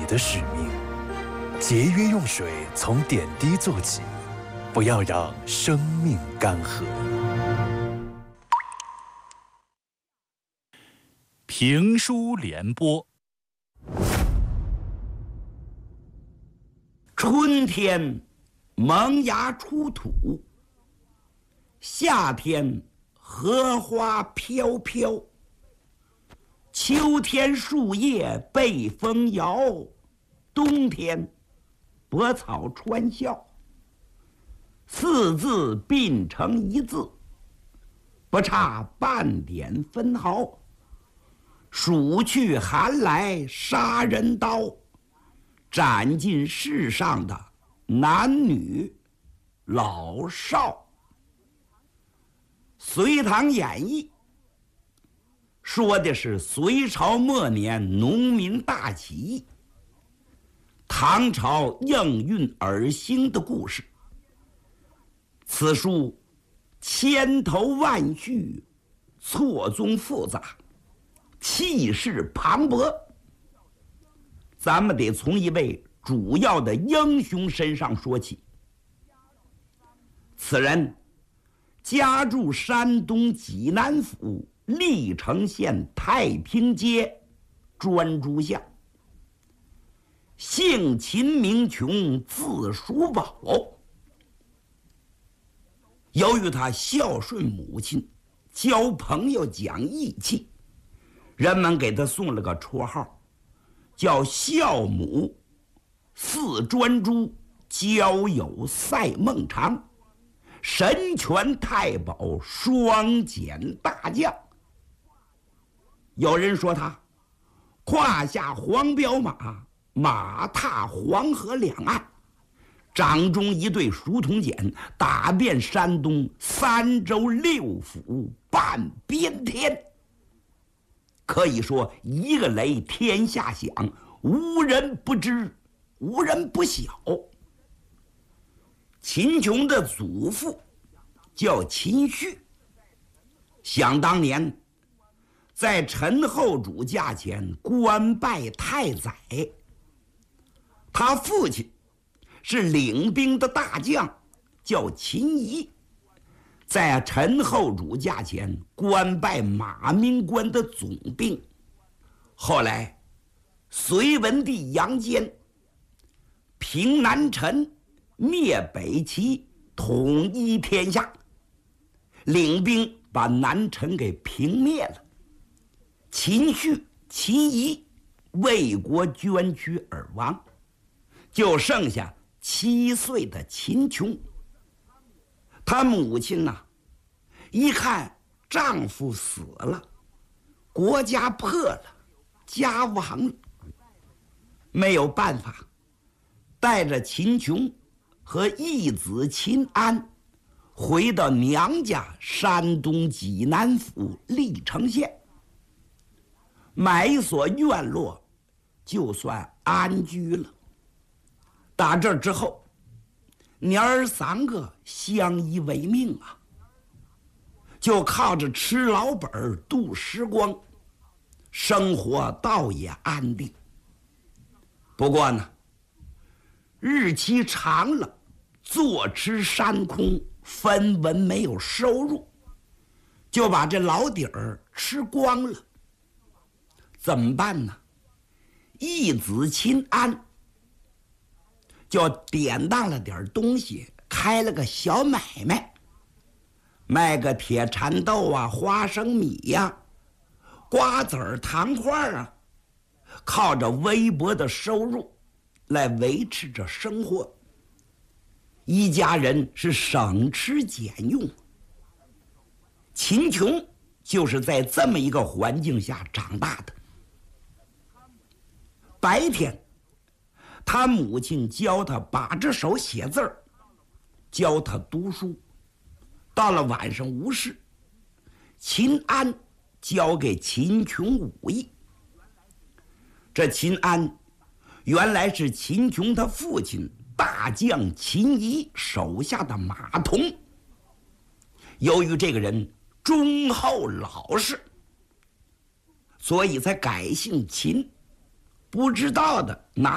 的使命，节约用水从点滴做起，不要让生命干涸。 评书联播。 春天萌芽出土，夏天荷花飘飘，秋天树叶被风摇，冬天薄草穿笑。四字并成一字，不差半点分毫。数去寒来杀人刀，斩尽世上的男女老少。《隋唐演义》说的是隋朝末年农民大起义，唐朝应运而兴的故事。此书千头万绪，错综复杂，气势磅礴。咱们得从一位主要的英雄身上说起。此人家住山东济南府历城县太平街专诸巷，姓秦名琼，字叔宝。由于他孝顺母亲，交朋友讲义气，人们给他送了个绰号，叫孝母四专诸，交友赛孟尝，神拳太保，双锏大将。有人说他胯下黄骠马，马踏黄河两岸，掌中一对书童锏，打遍山东三州六府半边天。可以说一个雷天下响，无人不知，无人不晓。秦琼的祖父叫秦绪，想当年在陈后主驾前官拜太宰，他父亲是领兵的大将，叫秦仪，在陈后主驾前官拜马鸣关的总兵。后来隋文帝杨坚平南陈，灭北齐，统一天下，领兵把南陈给平灭了。秦绪、秦仪为国捐躯而亡，就剩下7岁的秦琼。她母亲呢，一看丈夫死了，国家破了，家亡了，没有办法，带着秦琼和义子秦安回到娘家山东济南府历城县，买一所院落，就算安居了。打这之后，娘儿3个相依为命啊，就靠着吃老本度时光，生活倒也安定。不过呢，日期长了，坐吃山空，分文没有收入，就把这老底儿吃光了。怎么办呢？义子秦安就典当了点东西，开了个小买卖，卖个铁蚕豆啊、花生米呀、瓜子儿、糖块啊，靠着微薄的收入来维持着生活。一家人是省吃俭用。秦琼就是在这么一个环境下长大的。白天他母亲教他把着手写字儿，教他读书。到了晚上无事，秦安交给秦琼武艺。这秦安原来是秦琼他父亲大将秦仪手下的马童。由于这个人忠厚老实，所以才改姓秦。不知道的拿